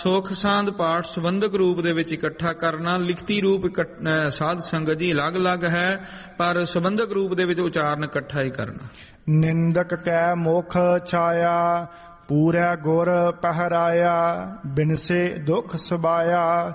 ਸੁਖ ਸਾਂਦ ਪਾਠ ਸੰਬੰਧਕ ਰੂਪ ਦੇ ਵਿੱਚ ਇਕੱਠਾ ਕਰਨਾ, ਲਿਖਤੀ ਰੂਪ ਸਾਧ ਸੰਗਤ ਜੀ ਅਲੱਗ-ਅਲੱਗ ਹੈ, ਪਰ ਸੰਬੰਧਕ ਰੂਪ ਦੇ ਵਿੱਚ ਉਚਾਰਨ ਇਕੱਠਾ ਹੀ ਕਰਨਾ। ਨਿੰਦਕ ਕੈ ਮੁਖ ਛਾਇਆ, ਪੂਰੈ ਗੁਰ ਪਹਿਰਾਇਆ, ਬਿਨਸੇ ਦੁਖ ਸਬਾਇਆ।